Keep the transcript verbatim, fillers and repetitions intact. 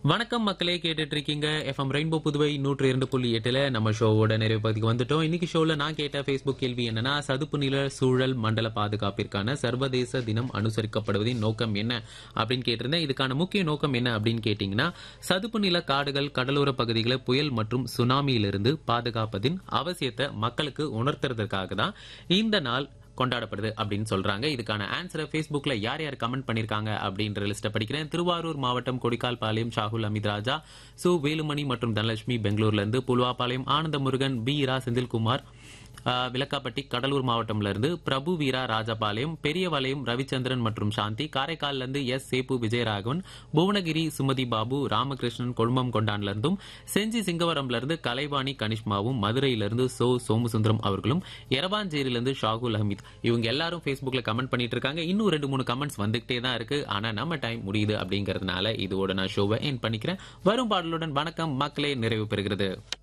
வணக்கம் மக்களே, கேட்டுட்டு இருக்கீங்க எஃப்எம் ரெயின்போ புதுவை நூற்றி இரண்டு புள்ளி எட்டுல நம்ம ஷோவோட நிறைவு பகுதிக்கு வந்துட்டோம். இன்னைக்கு ஷோல நான் கேட்ட ஃபேஸ்புக் கேள்வி என்னன்னா, சதுப்பு நில சூழல் மண்டல பாதுகாப்பிற்கான சர்வதேச தினம் அனுசரிக்கப்படுவதின் நோக்கம் என்ன அப்படின்னு கேட்டிருந்தேன். இதுக்கான முக்கிய நோக்கம் என்ன அப்படின்னு கேட்டீங்கன்னா, சதுப்பு நில காடுகள், கடலோர பகுதிகளை புயல் மற்றும் சுனாமியிலிருந்து பாதுகாப்பதின் அவசியத்தை மக்களுக்கு உணர்த்துறதுக்காக தான் இந்த நாள் கொண்டாடப்படுது அப்படின்னு சொல்றாங்க. இதுக்கான ஆன்சரை Facebookல யார் யார் கமெண்ட் பண்ணிருக்காங்க அப்படின்ற லிஸ்ட படிக்கிறேன். திருவாரூர் மாவட்டம் கொடிக்கால்பாளையம் ஷாகுல் அமித் ராஜா, சு வேலுமணி மற்றும் தனலட்சுமி பெங்களூர்ல இருந்து, புல்வாபாளையம் ஆனந்த முருகன், பி இரா செந்தில்குமார், விளக்காப்பட்டி கடலூர் மாவட்டம்ல இருந்து பிரபு வீரா ராஜபாளையம், பெரியவளையம் ரவிச்சந்திரன் மற்றும் சாந்தி, காரைக்கால்ல இருந்து எஸ் சேப்பு விஜயராகவன், புவனகிரி சுமதி பாபு, ராமகிருஷ்ணன் கொழுமம் கொண்டான்ல இருந்தும், செஞ்சி சிங்கவரம்ல இருந்து கலைவாணி கனிஷ்மாவும், மதுரையிலிருந்து சோ சோமசுந்தரம் அவர்களும், எரவாஞ்சேரியிலிருந்து ஷாகுல் அஹமீத், இவங்க எல்லாரும் Facebookல கமெண்ட் பண்ணிட்டு இருக்காங்க. இன்னும் ரெண்டு மூணு கமெண்ட்ஸ் வந்துகிட்டே தான் இருக்கு. ஆனா நம்ம டைம் முடியுது அப்படிங்கறதுனால இதோட நான் ஷோவை எண்ட் பண்ணிக்கிறேன். வரும் பாடலுடன் வணக்கம் மக்களே நிறைவு பெறுகிறது.